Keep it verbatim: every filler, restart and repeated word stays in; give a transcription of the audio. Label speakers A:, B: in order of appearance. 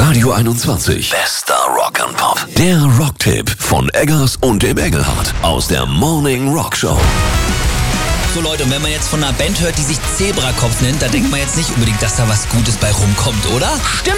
A: Radio einundzwanzig. Bester Rock and Pop. Der Rocktipp von Eggers und dem Engelhardt aus der Morning Rock Show.
B: So Leute, und wenn man jetzt von einer Band hört, die sich Zebrakopf nennt, da denkt man jetzt nicht unbedingt, dass da was Gutes bei rumkommt, oder?
C: Stimmt.